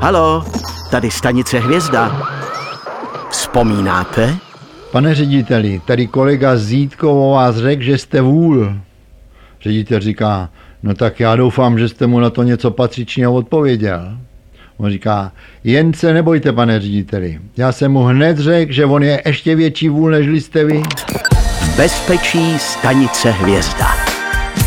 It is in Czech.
Halo, tady stanice Hvězda. Vzpomínáte? Pane řediteli, tady kolega Zítko o vás řekl, že jste vůl. Ředitel říká, no tak já doufám, že jste mu na to něco patřičného odpověděl. On říká, jen se nebojte, pane řediteli. Já jsem mu hned řekl, že on je ještě větší vůl, nežli jste vy. V bezpečí stanice Hvězda.